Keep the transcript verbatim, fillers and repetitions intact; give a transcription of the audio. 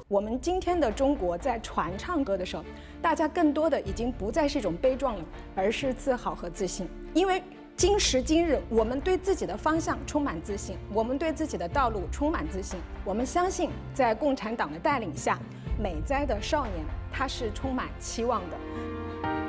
我们今天的中国在传唱歌的时候，大家更多的已经不再是一种悲壮了，而是自豪和自信。因为今时今日，我们对自己的方向充满自信，我们对自己的道路充满自信。我们相信，在共产党的带领下，美哉的少年他是充满期望的。